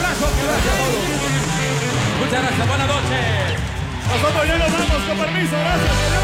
abrazo. Gracias a todos. Muchas gracias. Buenas noches. Nosotros ya nos vamos. Con permiso. Gracias.